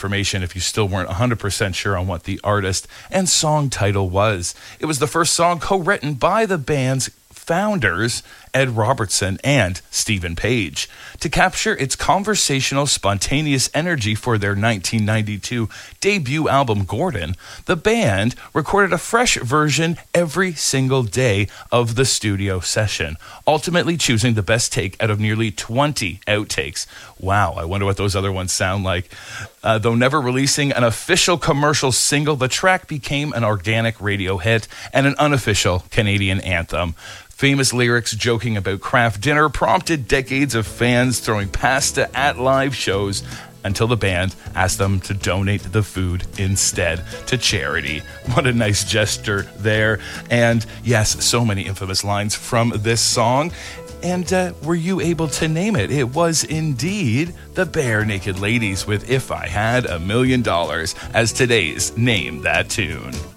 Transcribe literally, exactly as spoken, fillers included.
information if you still weren't one hundred percent sure on what the artist and song title was. It was the first song co-written by the band's founders, Ed Robertson and Stephen Page. To capture its conversational, spontaneous energy for their nineteen ninety-two debut album, Gordon, the band recorded a fresh version every single day of the studio session, ultimately choosing the best take out of nearly twenty outtakes. Wow, I wonder what those other ones sound like. Uh, though never releasing an official commercial single, the track became an organic radio hit and an unofficial Canadian anthem. Famous lyrics joking about craft dinner prompted decades of fans throwing pasta at live shows until the band asked them to donate the food instead to charity. What a nice gesture there. And yes, so many infamous lines from this song. And uh, were you able to name it? It was indeed the Bare Naked Ladies with If I Had a Million Dollars as today's Name That Tune.